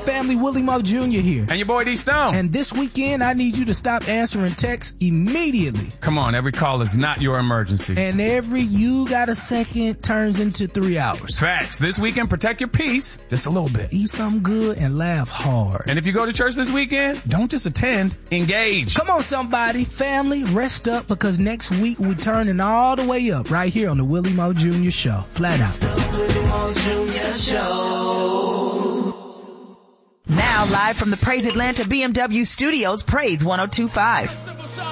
family, Willie Moe Jr. here. And your boy D Stone. And this weekend, I need you to stop answering texts immediately. Come on, every call is not your emergency. And every you got a second turns into 3 hours. Facts. This weekend, protect your peace just a little bit. Eat something good and laugh hard. And if you go to church this weekend, don't just attend, engage. Come on, somebody. Family, rest up because next week we're turning all the way up right here on the Willie Moe Jr. Show. Flat out. Willie Moe Jr. Show. Now live from the Praise Atlanta BMW Studios, Praise 102.5.